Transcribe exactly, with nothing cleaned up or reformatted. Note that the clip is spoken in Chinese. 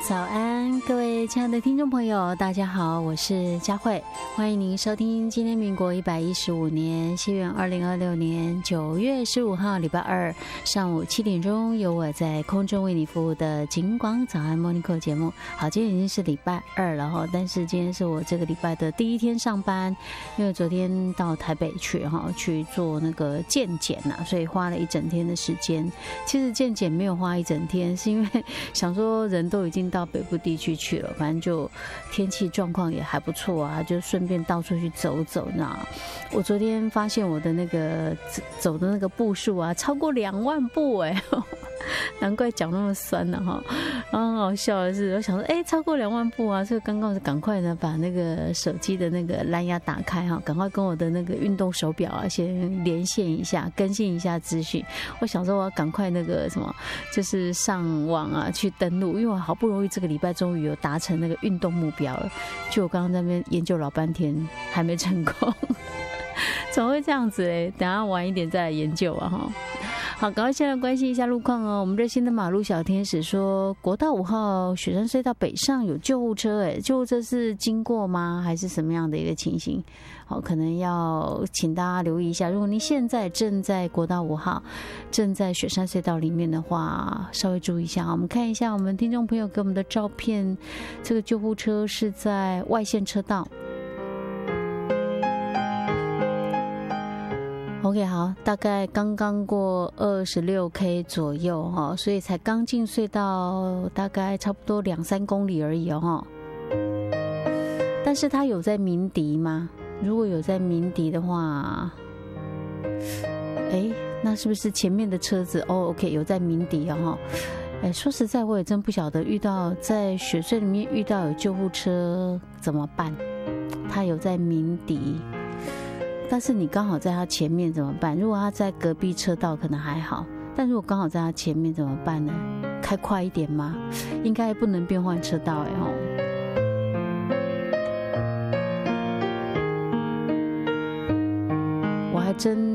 早安，各位亲爱的听众朋友，大家好，我是佳慧，欢迎您收听今天民国一百一十五年西元二零二六年九月十五号礼拜二上午七点钟，由我在空中为你服务的景广早安 Morning Call 节目。好，今天已经是礼拜二了哈，但是今天是我这个礼拜的第一天上班，因为昨天到台北去哈去做那个健检啊，所以花了一整天的时间。其实健检没有花一整天，是因为想说人都已经到北部地区去了，反正就天气状况也还不错啊，就顺便到处去走走。那我昨天发现我的那个走的那个步数啊，超过两万步哎、欸，难怪脚那么酸呢哈。然后很好笑的是，我想说，哎、欸，超过两万步啊，所以刚刚赶快呢把那个手机的那个蓝牙打开哈，赶快跟我的那个运动手表啊先连线一下，更新一下资讯。我想说我要赶快那个什么，就是上网啊去登录，因为我好不容易这个礼拜终于有达成那个运动目标了，就我刚刚在那边研究老半天还没成功，怎么会这样子嘞？等一下晚一点再来研究啊哈。好，赶快先来关心一下路况哦。我们热心的马路小天使说，国道五号雪山隧道北上有救护车，哎，救护车是经过吗？还是什么样的一个情形？好，可能要请大家留意一下。如果你现在正在国道五号，正在雪山隧道里面的话，稍微注意一下。我们看一下我们听众朋友给我们的照片，这个救护车是在外线车道。OK， 好，大概刚刚过二十六 K 左右哈，所以才刚进隧道，大概差不多两三公里而已哦。但是它有在鸣笛吗？如果有在鸣笛的话，哎，那是不是前面的车子？哦 ，OK， 有在鸣笛哦。哎，说实在，我也真不晓得遇到在雪隧里面遇到有救护车怎么办？它有在鸣笛。但是你刚好在他前面怎么办？如果他在隔壁车道可能还好，但如果刚好在他前面怎么办呢？开快一点吗？应该不能变换车道哎吼。我还真